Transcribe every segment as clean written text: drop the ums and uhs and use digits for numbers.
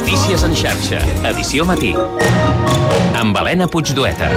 Notícies en xarxa, edició matí. Amb Helena Puigdueta.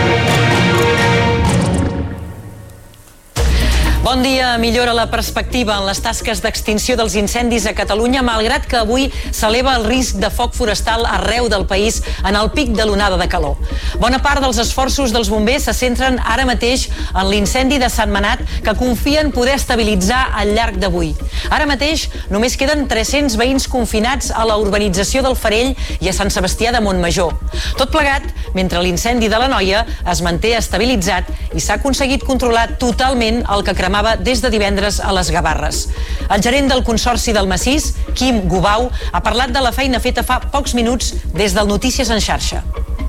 Bon dia. Millora la perspectiva en les tasques d'extinció dels incendis a Catalunya, malgrat que avui s'eleva el risc de foc forestal arreu del país en el pic de l'onada de calor. Bona part dels esforços dels bombers se centren ara mateix en l'incendi de Sentmenat, que confien poder estabilitzar al llarg d'avui. Ara mateix només queden 300 veïns confinats a la urbanització del Farell i a Sant Sebastià de Montmajor. Tot plegat mentre l'incendi de l'Anoia es manté estabilitzat i s'ha aconseguit controlar totalment el que cremava des de divendres a les Gavarres. El gerent del Consorci del Massís, Quim Gubau, ha parlat de la feina feta fa pocs minuts des del Notícies en xarxa.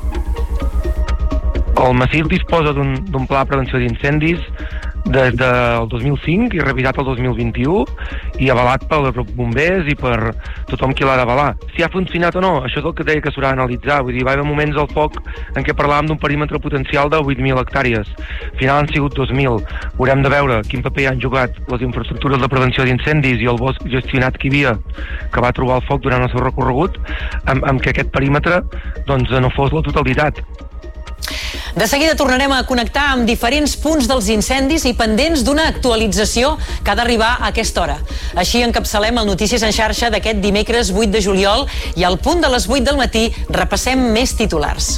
El Massís disposa d'un pla de prevenció d'incendis des del 2005 i revisat el 2021 i avalat pels bombers i per tothom qui l'ha d'avalar. Si ha funcionat o no, això és el que deia que s'haurà d'analitzar. Vull dir, va haver moments al foc en què parlàvem d'un perímetre potencial de 8.000 hectàrees. Al final han sigut 2.000. Haurem de veure quin paper han jugat les infraestructures de prevenció d'incendis i el bosc gestionat que hi havia, que va trobar el foc durant el seu recorregut, amb que aquest perímetre doncs, no fos la totalitat. De seguida tornarem a connectar amb diferents punts dels incendis i pendents d'una actualització que ha d'arribar a aquesta hora. Així encapçalem el Notícies en xarxa d'aquest dimecres 8 de juliol i al punt de les 8 del matí repassem més titulars.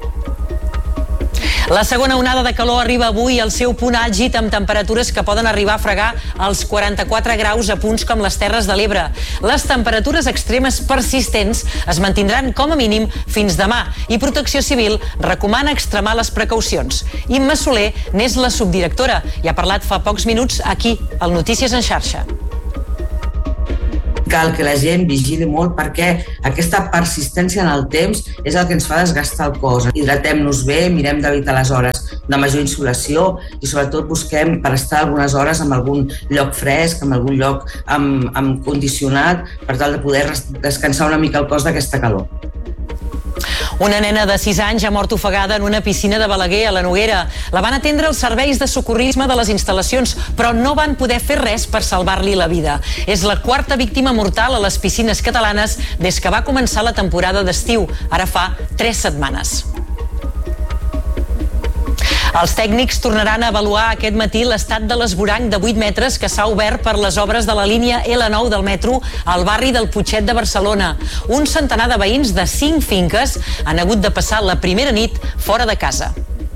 La segona onada de calor arriba avui al seu punt àlgid amb temperatures que poden arribar a fregar els 44 graus a punts com les Terres de l'Ebre. Les temperatures extremes persistents es mantindran com a mínim fins demà i Protecció Civil recomana extremar les precaucions. Imma Soler n'és la subdirectora i ha parlat fa pocs minuts aquí, al Notícies en xarxa. Cal que la gent vigili molt perquè aquesta persistència en el temps és el que ens fa desgastar el cos. Hidratem-nos bé, mirem d'evitar les hores de major insolació i sobretot busquem per estar algunes hores en algun lloc fresc, en algun lloc amb condicionat, per tal de poder descansar una mica el cos d'aquesta calor. Una nena de 6 anys ha mort ofegada en una piscina de Balaguer, a la Noguera. La van atendre els serveis de socorrisme de les instal·lacions, però no van poder fer res per salvar-li la vida. És la quarta víctima mortal a les piscines catalanes des que va començar la temporada d'estiu, ara fa 3 setmanes. Els tècnics tornaran a avaluar aquest matí l'estat de l'esvoranc de 8 metres que s'ha obert per les obres de la línia L9 del metro al barri del Putxet de Barcelona. Un centenar de veïns de 5 finques han hagut de passar la primera nit fora de casa.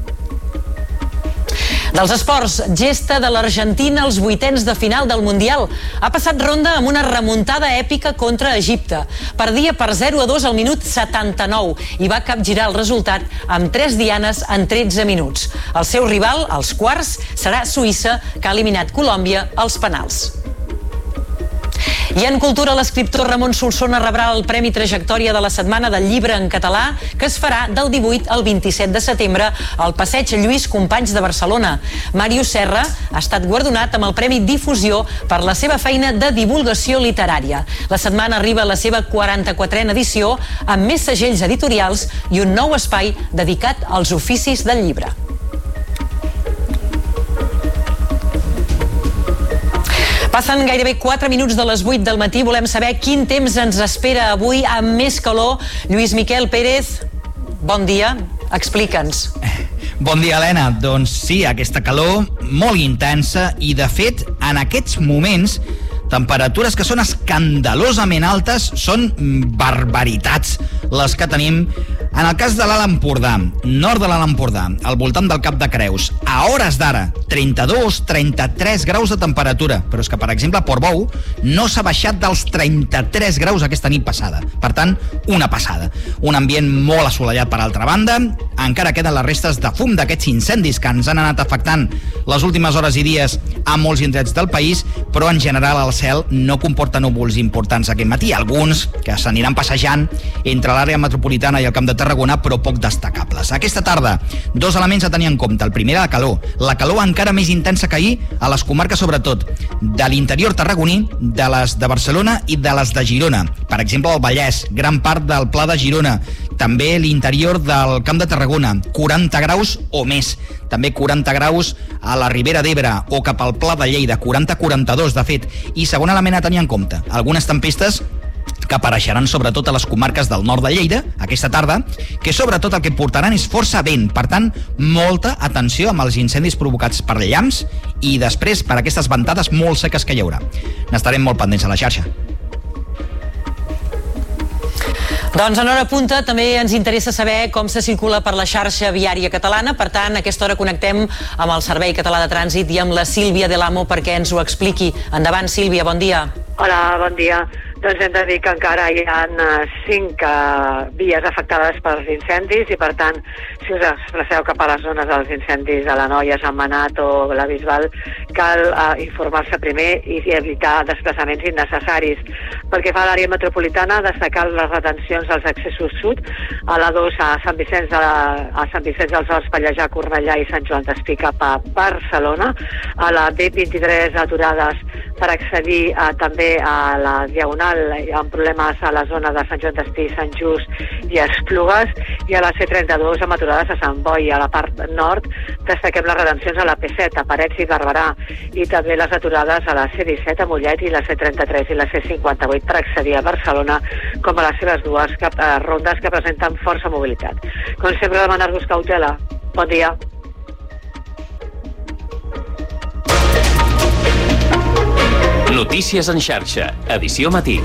Dels esports, gesta de l'Argentina als 8ens de final del Mundial. Ha passat ronda amb una remuntada èpica contra Egipte. Perdia per 0-2 al minut 79 i va capgirar el resultat amb 3 dianes en 13 minuts. El seu rival, als quarts, serà Suïssa, que ha eliminat Colòmbia als penals. I en cultura, l'escriptor Ramon Solsona rebrà el Premi Trajectòria de la Setmana del Llibre en Català, que es farà del 18 al 27 de setembre al Passeig Lluís Companys de Barcelona. Màrius Serra ha estat guardonat amb el Premi Difusió per la seva feina de divulgació literària. La setmana arriba a la seva 44a edició, amb més segells editorials i un nou espai dedicat als oficis del llibre. Passen gairebé 4 minuts de les 8 del matí. Volem saber quin temps ens espera avui amb més calor. Lluís Miquel Pérez, bon dia. Explica'ns. Bon dia, Helena. Doncs sí, aquesta calor molt intensa i, de fet, en aquests moments, temperatures que són escandalosament altes, són barbaritats les que tenim en el cas de l'Alt Empordà, nord de l'Alt Empordà, al voltant del Cap de Creus. A hores d'ara, 32-33 graus de temperatura, però és que, per exemple, a Portbou no s'ha baixat dels 33 graus aquesta nit passada. Per tant, una passada. Un ambient molt assolellat per altra banda. Encara queden les restes de fum d'aquests incendis que ens han anat afectant les últimes hores i dies a molts indrets del país, però en general el cel no comporta núvols importants aquest matí. Alguns que s'aniran passejant entre l'àrea metropolitana i el Camp de Tarragona, però poc destacables. Aquesta tarda, 2 elements a tenir en compte. El primer, la calor encara més intensa que ahir a les comarques, sobretot de l'interior tarragoní, de les de Barcelona i de les de Girona. Per exemple, el Vallès, gran part del Pla de Girona, també l'interior del Camp de Tarragona, 40 graus o més. També 40 graus a la Ribera d'Ebre o cap al Pla de Lleida, 40-42 de fet. I segon element a tenir en compte, algunes tempestes que apareixeran sobretot a les comarques del nord de Lleida aquesta tarda, que sobretot el que portaran és força vent. Per tant, molta atenció amb els incendis provocats per llamps i després per aquestes ventades molt seques que hi haurà. N'estarem molt pendents a la xarxa. Doncs en hora punta també ens interessa saber com se circula per la xarxa viària catalana. Per tant, a aquesta hora connectem amb el Servei Català de Trànsit i amb la Sílvia Del Amo perquè ens ho expliqui. Endavant, Sílvia, bon dia. Hola, bon dia. Doncs hem de dir que encara hi ha 5 vies afectades pels incendis i, per tant, si us desplaceu cap a les zones dels incendis de la Noia, Sant Manat o la Bisbal, cal informar-se primer i evitar desplaçaments innecessaris. Pel que fa a l'àrea metropolitana, destacar les retencions als accessos sud, a la 2 a Sant Vicenç dels Horts, Pallejà, Cornellà i Sant Joan d'Espí cap a Barcelona, a la B23 aturades per accedir també a la Diagonal amb problemes a la zona de Sant Joan d'Espí, Sant Just i Esplugues, i a la C32 amb aturades a Sant Boi. A la part nord destaquem les retencions a la P7, a Parets i Barberà, i també les aturades a la C17 a Mollet i la C33 i la C58 per accedir a Barcelona, com a les seves dues rondes que presenten força mobilitat. Com sempre, demanar-vos cautela. Bon dia. Notícies en xarxa, edició matí.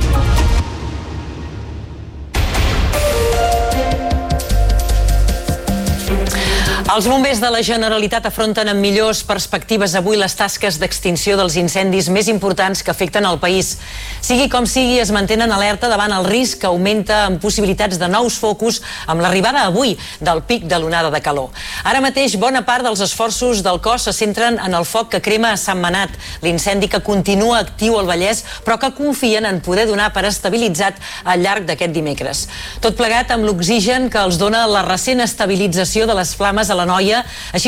Els bombers de la Generalitat afronten amb millors perspectives avui les tasques d'extinció dels incendis més importants que afecten el país. Sigui com sigui, es mantenen alerta davant el risc que augmenta amb possibilitats de nous focus amb l'arribada avui del pic de l'onada de calor. Ara mateix, bona part dels esforços del cos se centren en el foc que crema a Sant Manat, l'incendi que continua actiu al Vallès, però que confien en poder donar per estabilitzat al llarg d'aquest dimecres. Tot plegat amb l'oxigen que els dona la recent estabilització de les flames a la Noia, així